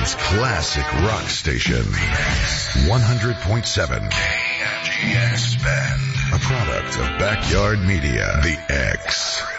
Portland's classic rock station. 100.7 KNGX Bend. A product of Backyard Media. The X.